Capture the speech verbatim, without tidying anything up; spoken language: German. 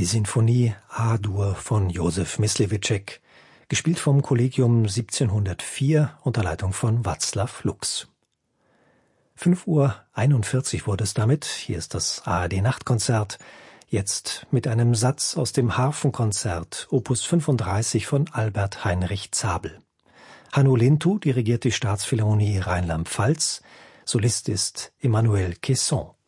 Die Sinfonie A-Dur von Josef Myslewitschek, gespielt vom Kollegium siebzehnhundertvier unter Leitung von Václav Lux. fünf Uhr einundvierzig wurde es damit. Hier ist das A R D-Nachtkonzert. Jetzt mit einem Satz aus dem Harfenkonzert, Opus fünfunddreißig von Albert Heinrich Zabel. Hanno Lintu dirigiert die Staatsphilharmonie Rheinland-Pfalz. Solist ist Emmanuel Quesson.